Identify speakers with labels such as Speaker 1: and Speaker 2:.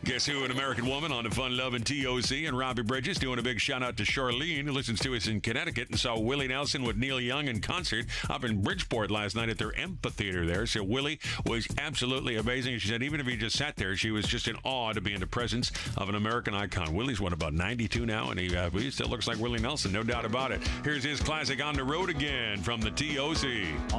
Speaker 1: Guess who? An American woman on the fun-loving TOC, and Robbie Bridges doing a big shout-out to Charlene, who listens to us in Connecticut and saw Willie Nelson with Neil Young in concert up in Bridgeport last night at their amphitheater there. So Willie was absolutely amazing. She said even if he just sat there, she was just in awe to be in the presence of an American icon. Willie's, what, about 92 now? And he still looks like Willie Nelson, no doubt about it. Here's his classic On the Road Again from the TOC.